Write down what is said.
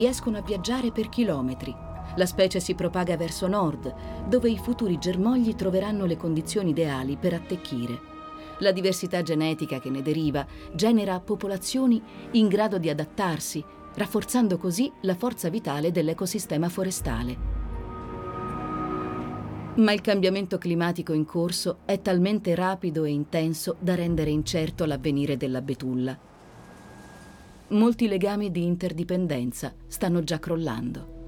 riescono a viaggiare per chilometri. La specie si propaga verso nord, dove i futuri germogli troveranno le condizioni ideali per attecchire. La diversità genetica che ne deriva genera popolazioni in grado di adattarsi, rafforzando così la forza vitale dell'ecosistema forestale. Ma il cambiamento climatico in corso è talmente rapido e intenso da rendere incerto l'avvenire della betulla. Molti legami di interdipendenza stanno già crollando.